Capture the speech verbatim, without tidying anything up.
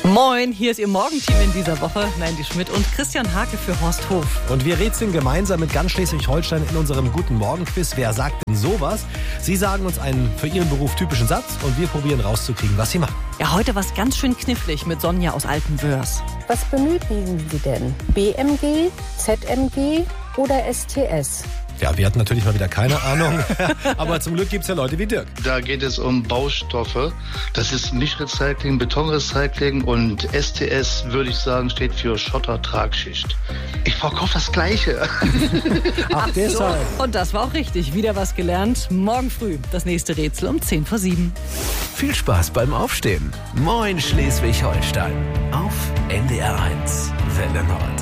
Moin, hier ist Ihr Morgenteam in dieser Woche. Mandy Schmidt und Christian Hake für Horst Hof. Und wir rätseln gemeinsam mit ganz Schleswig-Holstein in unserem Guten Morgen-Quiz. Wer sagt denn sowas? Sie sagen uns einen für Ihren Beruf typischen Satz und wir probieren rauszukriegen, was Sie machen. Ja, heute was ganz schön knifflig mit Sonja aus Altenwörs. Was benötigen Sie denn? B M G, Z M G oder S T S? Ja, wir hatten natürlich mal wieder keine Ahnung, aber zum Glück gibt es ja Leute wie Dirk. Da geht es um Baustoffe. Das ist Mischrecycling, Betonrecycling und S T S, würde ich sagen, steht für Schottertragschicht. Ich verkaufe das Gleiche. Ach, deshalb. Und das war auch richtig. Wieder was gelernt. Morgen früh das nächste Rätsel um zehn vor sieben. Viel Spaß beim Aufstehen. Moin Schleswig-Holstein. Auf N D R eins Welle Nord.